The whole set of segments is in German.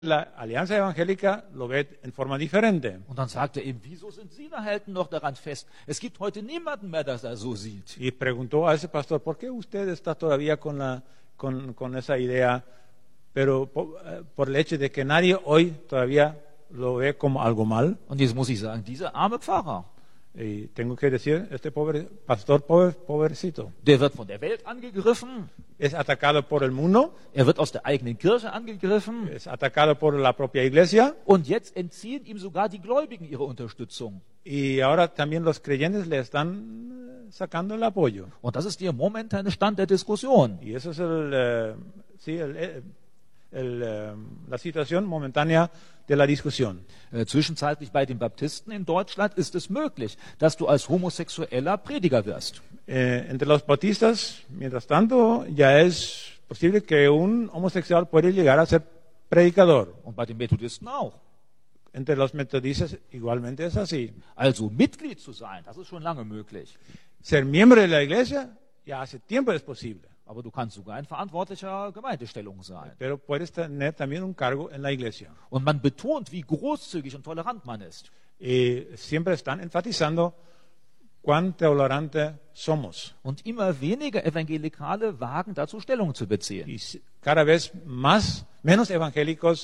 La Alianza Evangélica lo ve en forma diferente. Und dann sagt er eben, wieso sind Sie da halten noch daran fest? Es gibt heute niemanden mehr, der das so sieht. Y preguntó a ese pastor, ¿por qué usted está todavía con esa idea? Pero por el hecho de que nadie hoy todavía lo ve como algo mal. Und jetzt muss ich sagen, dieser arme Pfarrer, Y tengo que decir, este pobre pastor, pobrecito, der wird von der Welt angegriffen, es atacado por el mundo, er wird aus der eigenen Kirche angegriffen es atacado por la propia iglesia und jetzt entziehen ihm sogar die Gläubigen ihre Unterstützung. y ahora también los creyentes le están sacando el apoyo. Und das ist der momentane Stand der Diskussion. Y eso es la situación momentánea de la discusión. Zwischenzeitlich bei den Baptisten in Deutschland ist es möglich, dass du als homosexueller Prediger wirst. Entre los bautistas, mientras tanto, ya es posible que un homosexual puede llegar a ser predicador. Und bei den Methodisten auch. Entre los metodistas igualmente es así. Also Mitglied zu sein, das ist schon lange möglich. Ser miembro de la iglesia ya hace tiempo es posible. Aber du kannst sogar in verantwortlicher Gemeindestellung sein. Pero puedes tener también un cargo en la iglesia. Und man betont, wie großzügig und tolerant man ist. Y siempre están enfatizando cuán tolerante somos. Und immer weniger Evangelikale wagen dazu Stellung zu beziehen. Y cada vez menos evangélicos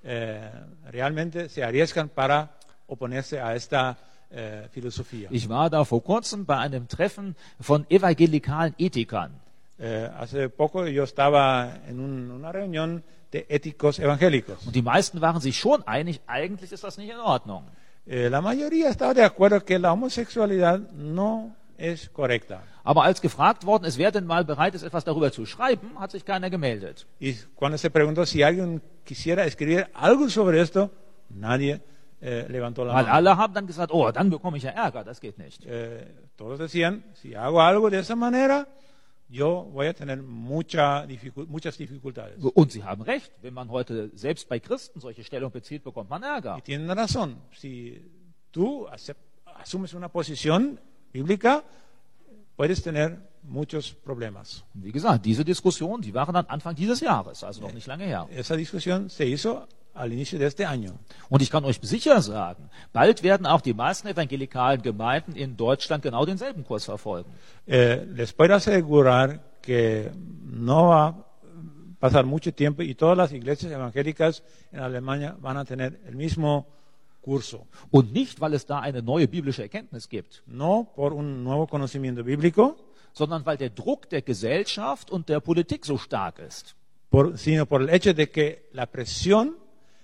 realmente se arriesgan para oponerse a esta filosofía. Ich war da vor kurzem bei einem Treffen von evangelikalen Ethikern. Hace poco yo estaba en una reunión de éticos evangélicos. Und die meisten waren sich schon einig, eigentlich ist das nicht in Ordnung. La mayoría estaba de acuerdo que la homosexualidad no es correcta. Aber als gefragt worden ist, wer denn mal bereit ist, etwas darüber zu schreiben, hat sich keiner gemeldet. Y cuando se preguntó si alguien quisiera escribir algo sobre esto, nadie levantó la Weil mano. alle haben dann gesagt, oh, dann bekomme ich ja Ärger, das geht nicht. Todos decían, si hago algo de esa manera, yo voy a tener muchas dificultades. Und sie haben recht, wenn man heute selbst bei Christen solche Stellung bezieht, bekommt man Ärger. Y tienen razón. Si tú asumes una posición bíblica, puedes tener muchos problemas. Und wie gesagt, diese Diskussion, die waren dann Anfang dieses Jahres, also noch nicht lange her. Esa discusión se hizo al inicio de este año. Und ich kann euch sicher sagen, bald werden auch die meisten evangelikalen Gemeinden in Deutschland genau denselben Kurs verfolgen. Les puedo asegurar que no va a pasar mucho tiempo y todas las iglesias evangélicas en Alemania van a tener el mismo curso. Und nicht, weil es da eine neue biblische Erkenntnis gibt, No por un nuevo conocimiento bíblico, sondern weil der Druck der Gesellschaft und der Politik so stark ist. sino por el hecho de que la presión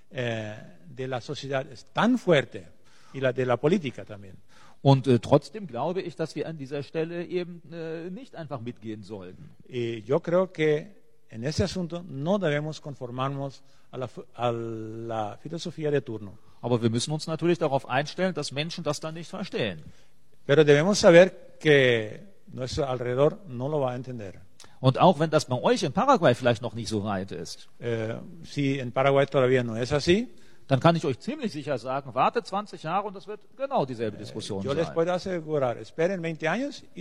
de la sociedad es tan fuerte y la de la política también. Und trotzdem glaube ich, dass wir an dieser Stelle eben nicht einfach mitgehen sollten. Y yo creo que en ese asunto no debemos conformarnos a la filosofía de turno. Aber wir müssen uns natürlich darauf einstellen, dass Menschen das dann nicht verstehen. Pero debemos saber que nuestro alrededor no lo va a entender. Und auch wenn das bei euch in Paraguay vielleicht noch nicht so weit ist, Si en Paraguay todavía no es así, dann kann ich euch ziemlich sicher sagen, wartet 20 Jahre und das wird genau dieselbe Diskussion yo les sein. puedo asegurar, esperen 20 años y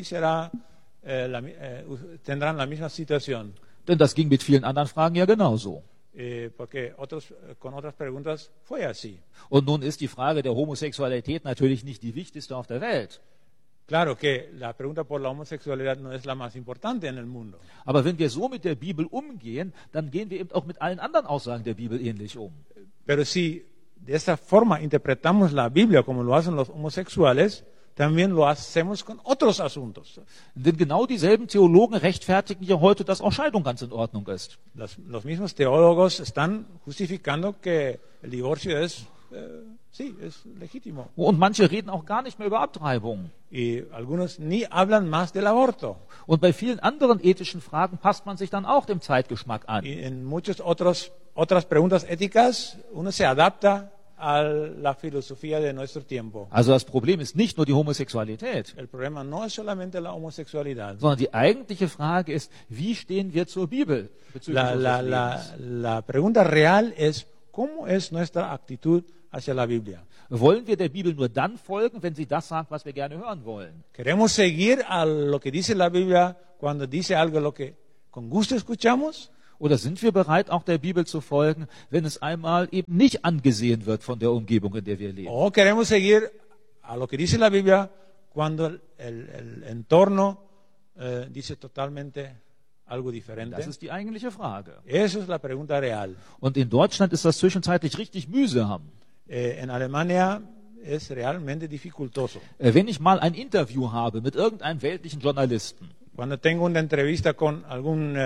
tendrán la misma situación. Denn das ging mit vielen anderen Fragen ja genauso. Porque con otras preguntas fue así. Und nun ist die Frage der Homosexualität natürlich nicht die wichtigste auf der Welt. Claro que la pregunta por la homosexualidad no es la más importante en el mundo. Aber wenn wir so mit der Bibel umgehen, dann gehen wir eben auch mit allen anderen Aussagen der Bibel ähnlich um. Pero si de esta forma interpretamos la Biblia como lo hacen los homosexuales, también lo hacemos con otros asuntos. Denn genau dieselben Theologen rechtfertigen ja heute, dass auch Scheidung ganz in Ordnung ist. Los mismos teólogos están justificando que el divorcio es legítimo. Und manche reden auch gar nicht mehr über Abtreibung. Y algunos ni hablan más del aborto. Und bei vielen anderen ethischen Fragen passt man sich dann auch dem Zeitgeschmack an. Y en muchas otras preguntas éticas uno se adapta a la filosofía de nuestro tiempo. Also das Problem ist nicht nur die Homosexualität, El problema no es solamente la homosexualidad. sondern die eigentliche Frage ist, wie stehen wir zur Bibel bezüglich unseres Lebens? La pregunta real es, ¿cómo es nuestra actitud hacia la Biblia? Wollen wir der Bibel nur dann folgen, wenn sie das sagt, was wir gerne hören wollen? ¿Queremos seguir a lo que dice la Biblia cuando dice algo lo que con gusto escuchamos? Oder sind wir bereit, auch der Bibel zu folgen, wenn es einmal eben nicht angesehen wird von der Umgebung, in der wir leben? ¿O queremos seguir a lo que dice la Biblia cuando el entorno dice totalmente algo diferente? Das ist die eigentliche Frage. Esa es la pregunta real. Und in Deutschland ist das zwischenzeitlich richtig mühsam. En Alemania es realmente dificultoso. Wenn ich mal ein Interview habe mit irgendeinem weltlichen Journalisten, Cuando tengo una entrevista con algún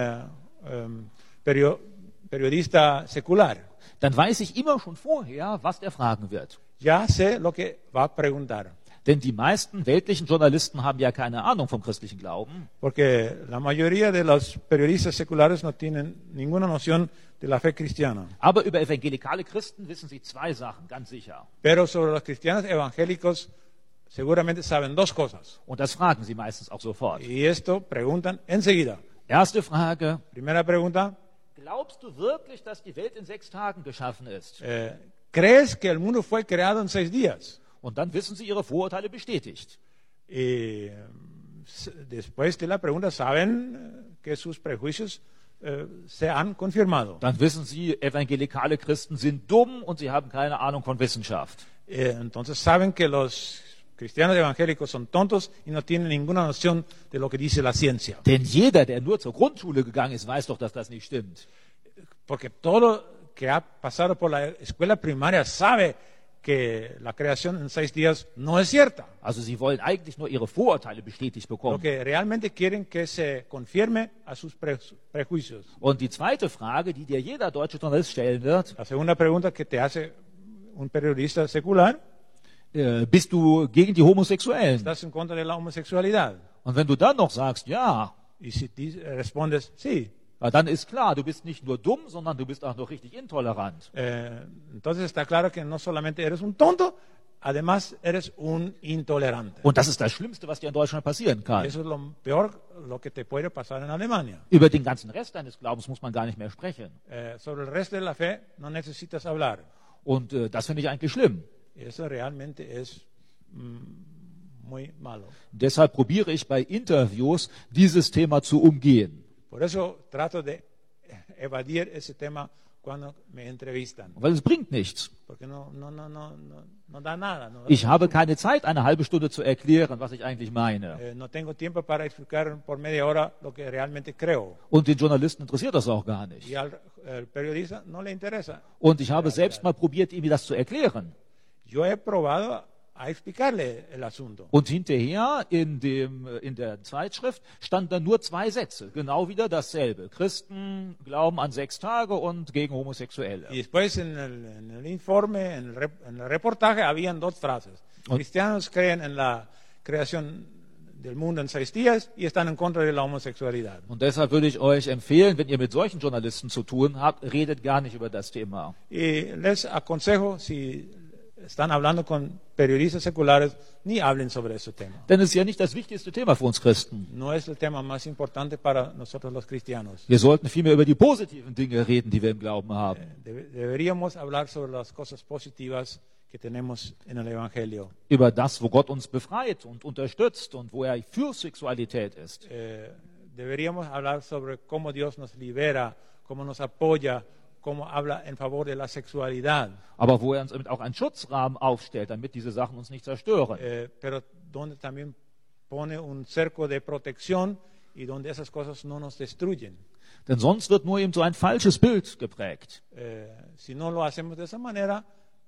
periodista secular, dann weiß ich immer schon vorher, was der fragen wird. ya sé lo que va a preguntar. Denn die meisten weltlichen Journalisten haben ja keine Ahnung vom christlichen Glauben. Porque la mayoría de los periodistas seculares no tienen ninguna noción de la fe cristiana. Aber über evangelikale Christen wissen sie zwei Sachen, ganz sicher. Pero sobre los cristianos evangélicos seguramente saben dos cosas. Und das fragen sie meistens auch sofort. Y esto preguntan enseguida. Erste Frage: Primera pregunta, Glaubst du wirklich, dass die Welt in 6 Tagen geschaffen ist? ¿crees que el mundo fue creado en 6 días? Und dann wissen sie ihre Vorurteile bestätigt. Y después de la pregunta saben que sus prejuicios se han confirmado. Dann wissen sie, evangelikale Christen sind dumm und sie haben keine Ahnung von Wissenschaft. Entonces saben que los cristianos evangélicos son tontos y no tienen ninguna noción de lo que dice la ciencia. Denn jeder, der nur zur Grundschule gegangen ist, weiß doch, dass das nicht stimmt. Porque todo que ha pasado por la escuela primaria sabe que la creación en 6 días no es cierta. Also sie wollen eigentlich nur ihre Vorurteile bestätigt Lo bekommen. que realmente quieren que se confirme a sus prejuicios. Und die zweite Frage, die dir jeder deutsche Journalist stellen wird: La segunda pregunta que te hace un periodista secular, Bist du gegen die Homosexuellen? ¿estás en contra de la homosexualidad? Und wenn du dann noch sagst, ja, Y si respondes sí, dann ist klar, du bist nicht nur dumm, sondern du bist auch noch richtig intolerant. entonces está claro que no solamente eres un tonto, además eres un intolerante. Und das ist das Schlimmste, was dir in Deutschland passieren kann. Eso es lo peor, lo que te puede pasar en Alemania. Über den ganzen Rest deines Glaubens muss man gar nicht mehr sprechen. Sobre el resto de la fe no necesitas hablar. Und das finde ich eigentlich schlimm. Eso realmente es muy malo. Deshalb probiere ich bei Interviews, dieses Thema zu umgehen. Por eso trato de evadir ese tema cuando me entrevistan. Weil es bringt nichts. Porque no da nada. Ich habe keine Zeit, eine halbe Stunde zu erklären, was ich eigentlich meine. No tengo tiempo para explicar por media hora lo que realmente creo. Und den Journalisten interessiert das auch gar nicht. Y al periodista no le interesa. Und ich habe selbst mal probiert, ihm das zu erklären. Yo he probado a explicarle el asunto. Und hinterher in der Zeitschrift standen dann nur 2 Sätze, genau wieder dasselbe. Christen glauben an 6 Tage und gegen Homosexuelle. Y después en el informe, en el reportaje, habían 2 frases. Cristianos creen en la creación del mundo en 6 días y están en contra de la homosexualidad. Und deshalb würde ich euch empfehlen, wenn ihr mit solchen Journalisten zu tun habt, redet gar nicht über das Thema. Y les aconsejo, si están hablando con periodistas seculares, ni hablen sobre ese tema. Denn es ist ja nicht das wichtigste Thema für uns Christen. No es el tema más importante para nosotros los cristianos. Wir sollten vielmehr über die positiven Dinge reden, die wir im Glauben haben. Deberíamos hablar sobre las cosas positivas que tenemos en el Evangelio. Über das, wo Gott uns befreit und unterstützt und wo er für Sexualität ist. Deberíamos hablar sobre cómo Dios nos libera, cómo nos apoya, cómo habla en favor de la sexualidad. Aber wo er uns auch einen Schutzrahmen aufstellt, damit diese Sachen uns nicht zerstören. Pero donde también pone un cerco de protección y donde esas cosas no nos destruyen. Denn sonst wird nur eben so ein falsches Bild geprägt. Si no lo hacemos de esa manera,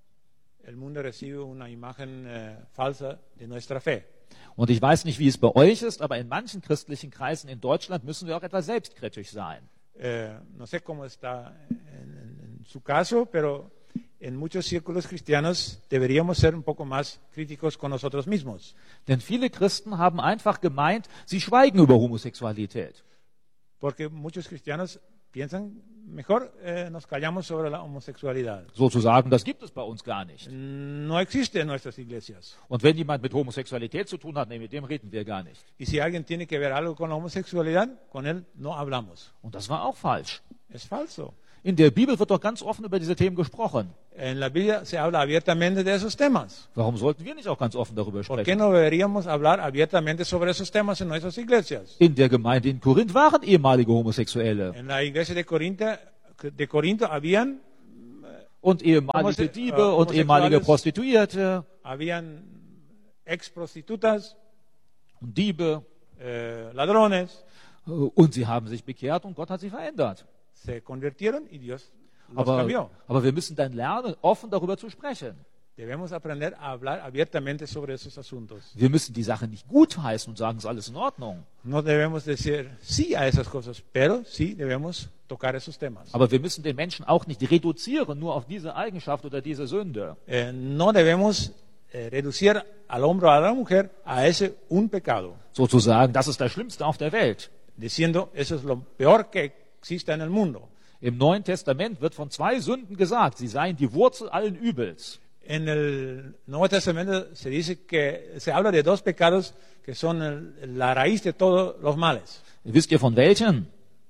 el mundo recibe una imagen falsa de nuestra fe. Und ich weiß nicht, wie es bei euch ist, aber in manchen christlichen Kreisen in Deutschland müssen wir auch etwas selbstkritisch sein. No sé cómo está en su caso, pero en muchos círculos cristianos deberíamos ser un poco más críticos con nosotros mismos. Denn viele Christen haben einfach gemeint, sie schweigen über Homosexualität. Porque muchos cristianos piensan, mejor nos callamos sobre la homosexualidad. Sozusagen, das gibt es bei uns gar nicht. No existe en nuestras iglesias. Und wenn jemand mit Homosexualität zu tun hat, nee, mit dem reden wir gar nicht. Y si alguien tiene que ver algo con la homosexualidad, con él no hablamos. Und das war auch falsch. Es falso. In der Bibel wird doch ganz offen über diese Themen gesprochen. En la Biblia se habla abiertamente de esos temas. Warum sollten wir nicht auch ganz offen darüber ¿Por qué sprechen? no deberíamos hablar abiertamente sobre esos temas en nuestras iglesias? In der Gemeinde in Korinth waren ehemalige Homosexuelle En la iglesia de Corinto habían und ehemalige Diebe und Homosexuales. ehemalige Prostituierte ex prostitutas, und Diebe. ladrones, Und sie haben sich bekehrt und Gott hat sie verändert. se convirtieron y Dios los cambió. Aber wir müssen dann lernen, offen darüber zu sprechen. Debemos aprender a hablar abiertamente sobre esos asuntos. Wir müssen die Sache nicht gutheißen und sagen, es ist alles in Ordnung. No debemos decir sí a esas cosas, pero sí debemos tocar esos temas. Aber wir müssen den Menschen auch nicht reduzieren, nur auf diese Eigenschaft oder diese Sünde. No debemos reducir al hombre o a la mujer a ese un pecado, Sozusagen, das ist das Schlimmste auf der Welt. diciendo eso es lo peor que existe en el mundo. Im Neuen Testament wird von 2 Sünden gesagt, sie seien die Wurzel allen Übels. En el Nuevo Testamento se dice que se habla de 2 pecados que son la raíz de todos los males. Wisst ihr von welchen?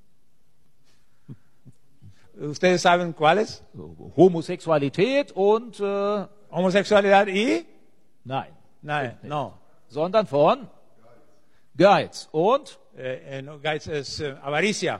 ¿Ustedes saben cuáles? Homosexualität und Homosexualidad y nein, no. sondern von Geiz und No, Geiz es avaricia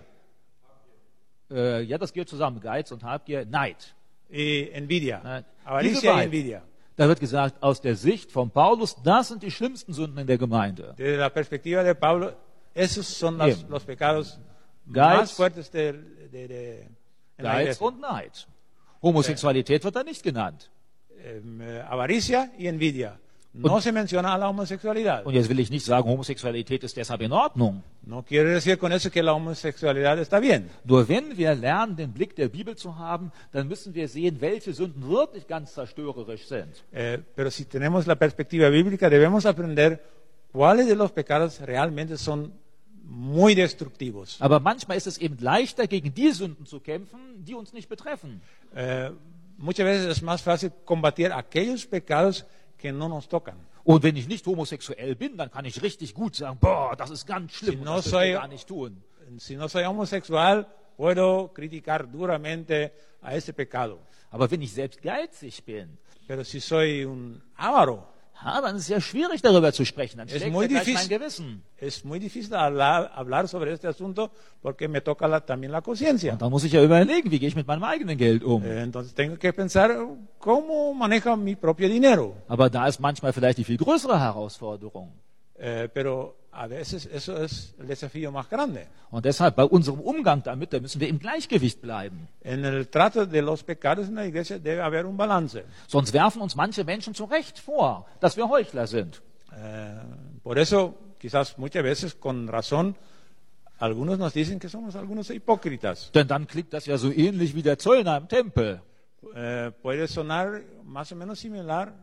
ja, das geht zusammen, Geiz und Habgier, Neid. y envidia. Nein. Diese Avaricia y beiden. envidia. Da wird gesagt, aus der Sicht von Paulus, das sind die schlimmsten Sünden in der Gemeinde. Desde la perspectiva de Pablo, esos son Bien. los pecados Geiz. más fuertes en la Geiz iglesia. und Neid. Homosexualität wird da nicht genannt. Avaricia y envidia. No se menciona a la homosexualidad. Und jetzt will ich nicht sagen, Homosexualität ist deshalb in Ordnung. No quiere decir con eso que la homosexualidad está bien. Nur wenn wir lernen, den Blick der Bibel zu haben, dann müssen wir sehen, welche Sünden wirklich ganz zerstörerisch sind. Pero si tenemos la perspectiva bíblica, debemos aprender cuáles de los pecados realmente son muy destructivos. Aber manchmal ist es eben leichter, gegen die Sünden zu kämpfen, die uns nicht betreffen. Muchas veces es más fácil combatir aquellos pecados que no nos tocan. Und wenn ich nicht homosexuell bin, dann kann ich richtig gut sagen, boah, das ist ganz schlimm, Si und no das dürfen wir soy- gar nicht tun. Si no soy homosexual, puedo criticar duramente a ese pecado. Aber wenn ich selbst geizig bin, Pero si soy un avaro, dann ist es ja schwierig, darüber zu sprechen. Dann Es schlägt muy ja gleich mein difícil. Gewissen. es muy difícil hablar sobre este asunto porque me toca también la conciencia. Und da muss ich ja überlegen, wie gehe ich mit meinem eigenen Geld um. Entonces tengo que pensar cómo manejo mi propio dinero. Aber da ist manchmal vielleicht die viel größere Herausforderung. Pero a veces eso es el desafío más grande. Und deshalb bei unserem Umgang damit, da müssen wir im Gleichgewicht bleiben. En el trato de los pecados en la iglesia debe haber un balance. Sonst werfen uns manche Menschen zu Recht vor, dass wir Heuchler sind. Por eso, quizás muchas veces con razón, algunos nos dicen que somos algunos hipócritas. Denn dann klingt das ja so ähnlich wie der Zöllner im Tempel. Puede sonar más o menos similar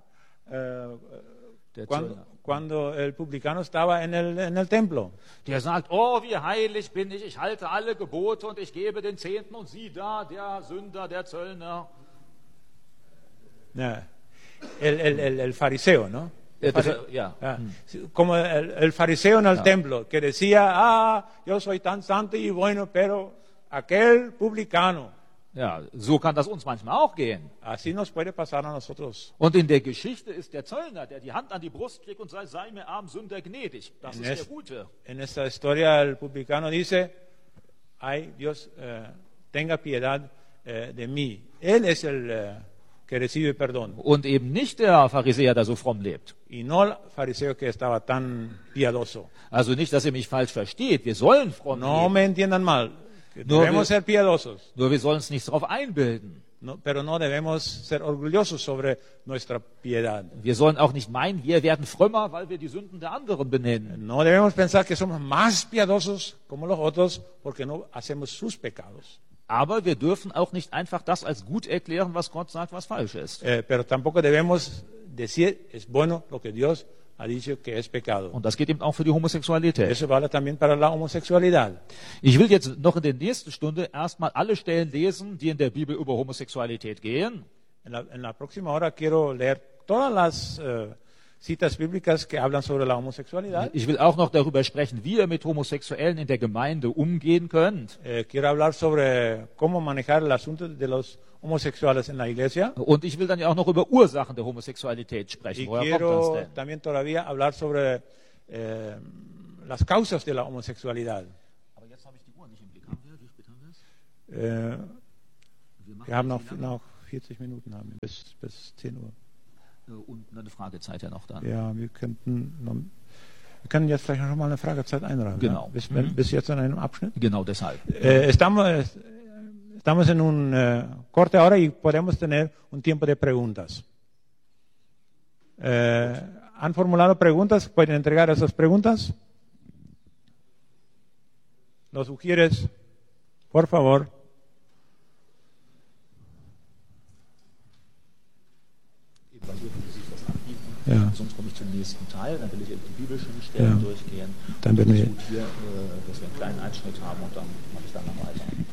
Der cuando, Zöllner. cuando el publicano estaba en el templo. Der sagt, oh, wie heilig bin ich halte alle Gebote und ich gebe den Zehnten und sieh da, der Sünder, der Zöllner. El fariseo, ¿no? Ja. Como el fariseo en el templo, que decía, yo soy tan santo y bueno, pero aquel publicano. Ja, so kann das uns manchmal auch gehen. Así nos puede pasar a nosotros. Und in der Geschichte ist der Zöllner, der die Hand an die Brust legt und sagt, sei mir arm Sünder gnädig. Das ist der Gute. En esta historia el publicano dice, ay Dios, tenga piedad de mí. Él es el que recibe perdón. Und eben nicht der Pharisäer, der so fromm lebt. Y no el fariseo que estaba tan piadoso. Also nicht, dass ihr mich falsch versteht. Wir sollen fromm No leben. me entiendan mal. Que No, debemos ser piadosos, Nur wir sollen uns nicht darauf einbilden. pero no debemos ser orgullosos sobre nuestra piedad. Wir sollen auch nicht meinen, wir werden frömmer, weil wir die Sünden der anderen benennen. No debemos pensar que somos más piadosos como los otros porque no hacemos sus pecados. Aber wir dürfen auch nicht einfach das als gut erklären, was Gott sagt, was falsch ist. Pero tampoco debemos decir es bueno lo que Dios ha dicho que es pecado. Und das geht eben auch für die Homosexualität. Eso vale también para la homosexualidad. Ich will jetzt noch in der nächsten Stunde erstmal alle Stellen lesen, die in der Bibel über Homosexualität gehen. En la próxima hora quiero leer todas las citas bíblicas que hablan sobre la homosexualidad. Ich will auch noch darüber sprechen, wie ihr mit Homosexuellen in der Gemeinde umgehen könnt. Quiero hablar sobre cómo manejar el asunto de los homosexuales en la iglesia. Und ich will dann ja auch noch über Ursachen der Homosexualität sprechen. Y Woher kommt das quiero denn? también todavía hablar sobre las causas de la homosexualidad. Aber jetzt habe ich die Uhr nicht im Blick. Wie spät haben wir es? Wir haben noch 40 Minuten bis 10 Uhr. Und eine Fragezeit ja noch dann. Ja, wir können jetzt vielleicht noch mal eine Fragezeit einräumen. Genau. Ja? Bis jetzt in einem Abschnitt. Genau deshalb. Estamos en un corte ahora y podemos tener un tiempo de preguntas. ¿Han formulado preguntas? ¿Pueden entregar esas preguntas? ¿Lo sugieres? Por favor. Ja. Sonst komme ich zum nächsten Teil, dann will ich eben die biblischen Stellen durchgehen. Dann werden wir hier, dass wir einen kleinen Einschnitt haben und dann mache ich dann noch weiter.